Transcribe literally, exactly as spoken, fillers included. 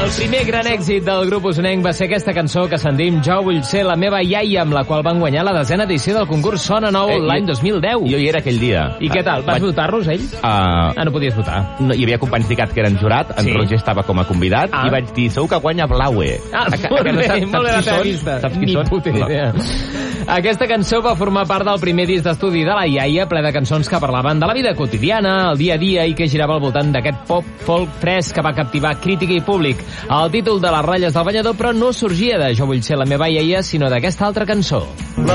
El primer gran èxit del grup usonenc va ser aquesta cançó que sentim, Jo vull ser la meva iaia, amb la qual van guanyar la desena edició del concurs Sona Nou eh, l'any dos mil deu. Jo hi era aquell dia. I què tal? Vas votar-los, ells? Uh, ah, no podies votar. No, hi havia companys d'I C A T que eren jurat, en Sí. Roger estava com a convidat, Ah. i vaig dir, segur que guanya Blaue. Ah, A, a, molt que no bé, saps, molt bé la saps teva qui vista. són? Saps qui Ni són? puta No. idea. Aquesta cançó va formar part del primer disc d'estudi de la iaia, ple de cançons que parlaven de la vida quotidiana, el dia a dia, i que girava al voltant d'aquest pop folk fresc que va captivar crítica i públic. El títol de les ratlles del banyador, però, no sorgia de Jo vull ser la meva iaia, sinó d'aquesta altra cançó. La